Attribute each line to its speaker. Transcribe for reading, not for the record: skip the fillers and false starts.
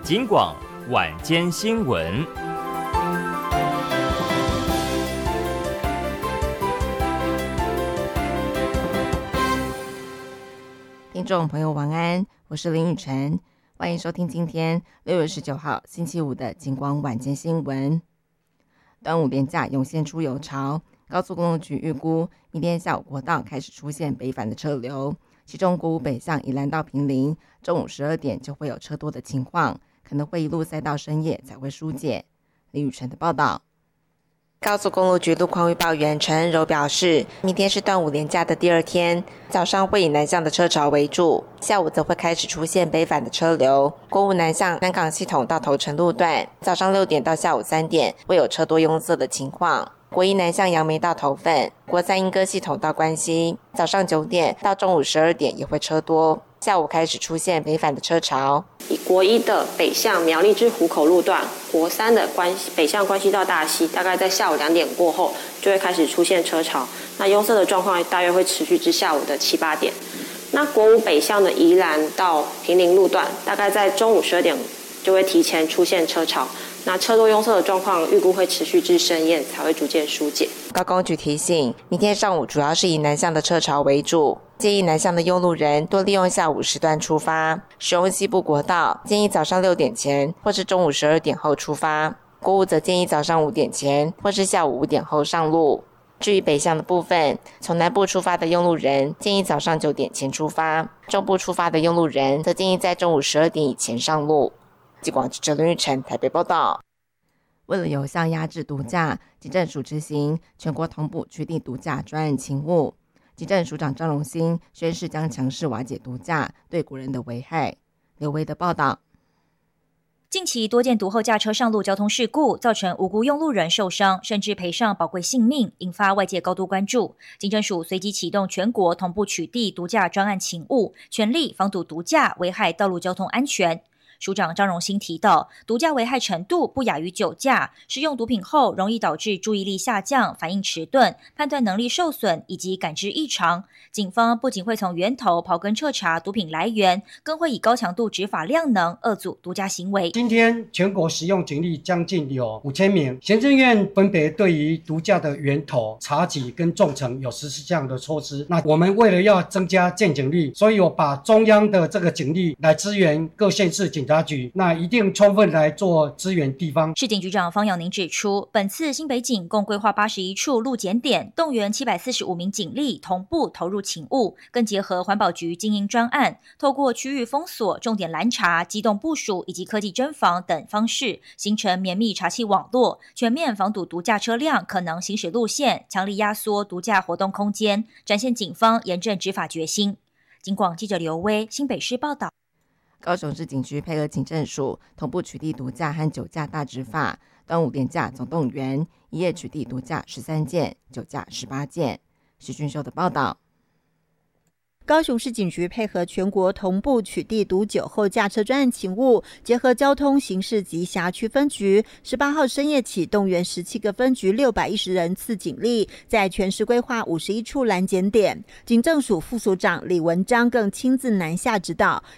Speaker 1: 警广晚间新闻。
Speaker 2: 听众朋友晚安，我是林雨晨，欢迎收听今天6月19号星期五的警广晚间新闻。端午连假涌现出游潮，高速公路局预估明天下午国道开始出现北返的车流，其中国五北向宜兰到坪林中午12点就会有车多的情况，可能会一路塞到深夜才会疏解。林雨晨的报道。高速公路局路况预报员陈恩柔表示，明天是端午连假的第二天，早上会以南向的车潮为主，下午则会开始出现北返的车流。国五南向南港系统到头城路段，早上6点到下午3点会有车多拥塞的情况。国一南向杨梅到头份，国三莺歌系统到关西，早上9点到中午12点也会车多，下午开始出现北返的车潮。
Speaker 3: 以国一的北向苗栗至湖口路段，国三的北向关西到大溪，大概在下午2点过后就会开始出现车潮，那拥塞的状况大约会持续至下午的7、8点。那国五北向的宜兰到坪林路段，大概在中午12点就会提前出现车潮，那车多拥塞的状况预估会持续至深夜才会逐渐疏解。
Speaker 2: 高公局提醒，明天上午主要是以南向的车潮为主，建议南向的用路人多利用下午时段出发，使用西部国道建议早上6点前或是中午12点后出发，国五则建议早上5点前或是下午5点后上路。至于北向的部分，从南部出发的用路人建议早上9点前出发，中部出发的用路人则建议在中午12点以前上路。警广记者林玉成台北报道。为了有效压制毒驾，警政署执行全国同步取缔毒驾专案勤务。警政署长张荣兴宣誓将强势瓦解毒驾对国人的危害。刘维的报道。
Speaker 4: 近期多件毒后驾车上路交通事故，造成无辜用路人受伤，甚至赔上宝贵性命，引发外界高度关注。警政署随即启动全国同步取缔毒驾专案勤务，全力防堵毒驾危害道路交通安全。署长张荣兴提到，毒驾危害程度不亚于酒驾，使用毒品后容易导致注意力下降、反应迟钝、判断能力受损以及感知异常。警方不仅会从源头刨根彻查毒品来源，更会以高强度执法量能遏阻毒驾行为。
Speaker 5: 今天全国使用警力将近有5000名，行政院分别对于毒驾的源头、查缉跟重惩有实施这样的措施。那我们为了要增加见警力，所以我把中央的这个警力来支援各县市警察局，那一定充分来做支援地方。
Speaker 4: 市警局长方耀宁指出，本次新北警共规划81处路检点，动员745名警力同步投入勤务，更结合环保局经营专案，透过区域封锁、重点拦查、机动部署以及科技侦防等方式，形成绵密查缉网络，全面防堵毒驾车辆可能行驶路线，强力压缩毒驾活动空间，展现警方严正执法决心。警广记者刘威新北市报道。
Speaker 2: 高雄市警局配合警政署同步取缔毒驾和酒驾大执法，端午连假总动员，一夜取缔毒驾13件，酒驾18件。徐俊秀的报道。
Speaker 6: 高雄市警局配合全国同步取缔毒酒后驾车专案勤务，结合交通刑事及辖区分局，18号深夜起动员17个分局610人次警力，在全市规划51处拦检点。警政署副署长李文章更亲自南下指导，